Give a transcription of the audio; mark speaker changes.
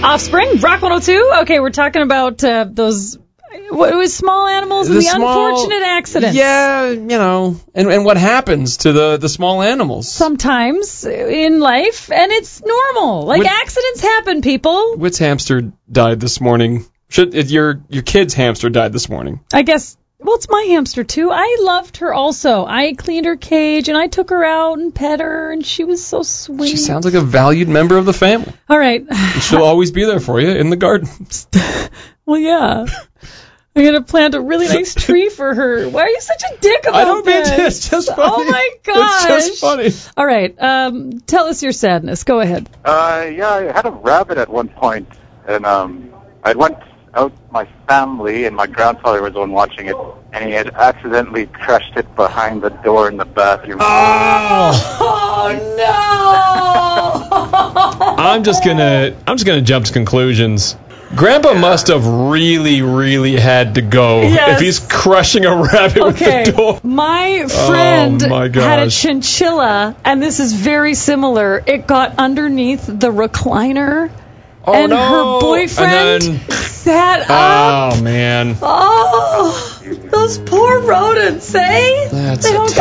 Speaker 1: Offspring, Rock 102. Okay, we're talking about those. What was small animals and the unfortunate accidents?
Speaker 2: Yeah, and what happens to the small animals?
Speaker 1: Sometimes in life, and it's normal. Accidents happen, people.
Speaker 2: Whit's hamster died this morning. Your kid's hamster died this morning.
Speaker 1: I guess. Well, it's my hamster, too. I loved her also. I cleaned her cage, and I took her out and pet her, and she was so sweet.
Speaker 2: She sounds like a valued member of the family.
Speaker 1: All right.
Speaker 2: And she'll always be there for you in the garden.
Speaker 1: Well, yeah. I'm going to plant a really nice tree for her. Why are you such a dick about
Speaker 2: I don't
Speaker 1: this?
Speaker 2: mean to. It's just funny.
Speaker 1: Oh, my gosh.
Speaker 2: It's just funny.
Speaker 1: All right. Tell us your sadness. Go ahead.
Speaker 3: Yeah, I had a rabbit at one point, and I went out with my family, and my grandfather was the one watching it, and he had accidentally crushed it behind the door in the bathroom.
Speaker 1: Oh no!
Speaker 2: I'm just gonna jump to conclusions. Grandpa must have really, really had to go if he's crushing a rabbit with the door.
Speaker 1: My friend had a chinchilla, and this is very similar. It got underneath the recliner, and her boyfriend sat up.
Speaker 2: Oh, man.
Speaker 1: Oh, those poor rodents, eh?
Speaker 2: That's
Speaker 1: they don't got